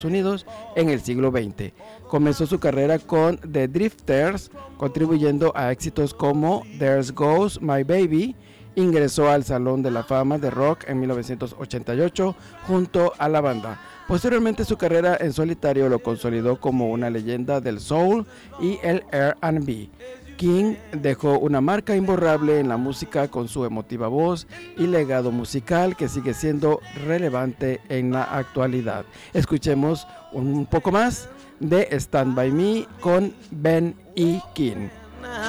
Unidos en el siglo XX. Comenzó su carrera con The Drifters, contribuyendo a éxitos como There Goes My Baby. Ingresó al Salón de la Fama de Rock en 1988 junto a la banda. Posteriormente, su carrera en solitario lo consolidó como una leyenda del soul y el R&B. King dejó una marca imborrable en la música con su emotiva voz y legado musical que sigue siendo relevante en la actualidad. Escuchemos un poco más de Stand By Me con Ben E. King.